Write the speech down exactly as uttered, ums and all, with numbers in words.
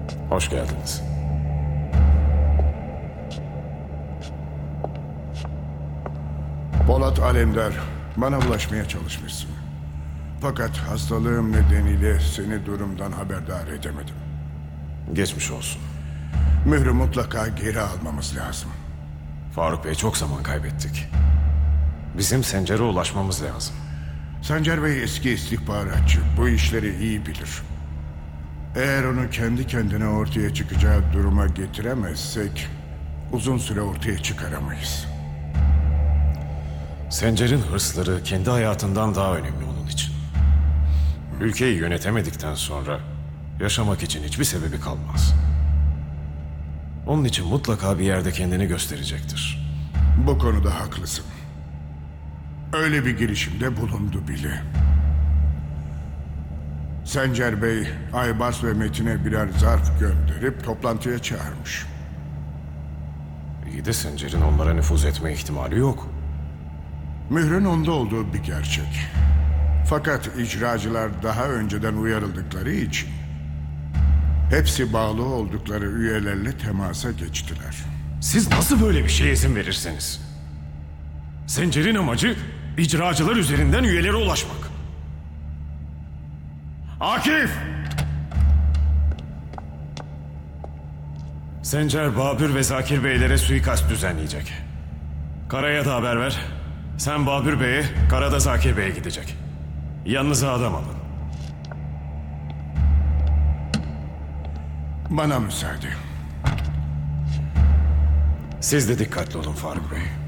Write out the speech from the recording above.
Hoş geldiniz. Polat Alemdar, bana ulaşmaya çalışmışsın. Fakat hastalığım nedeniyle seni durumdan haberdar edemedim. Geçmiş olsun. Mührü mutlaka geri almamız lazım. Faruk Bey, çok zaman kaybettik. Bizim Sencer'e ulaşmamız lazım. Sencer Bey eski istihbaratçı, bu işleri iyi bilir. Eğer onu kendi kendine ortaya çıkacağı duruma getiremezsek uzun süre ortaya çıkaramayız. Sencer'in hırsları kendi hayatından daha önemli onun için. Ülkeyi yönetemedikten sonra yaşamak için hiçbir sebebi kalmaz. Onun için mutlaka bir yerde kendini gösterecektir. Bu konuda haklısın. Öyle bir girişimde bulundu bile. Sencer Bey, Aybars ve Metin'e birer zarf gönderip toplantıya çağırmış. İyi de Sencer'in onlara nüfuz etme ihtimali yok. Mührün onda olduğu bir gerçek. Fakat icracılar daha önceden uyarıldıkları için hepsi bağlı oldukları üyelerle temasa geçtiler. Siz nasıl böyle bir şeye izin verirsiniz? Sencer'in amacı icracılar üzerinden üyelere ulaşmak. Akif! Sencer, Babür ve Zakir Beylere suikast düzenleyecek. Kara'ya da haber ver. Sen Babür Bey'e, Kara da Zakir Bey'e gidecek. Yanınıza adam alın. Bana müsaade. Siz de dikkatli olun Faruk Bey.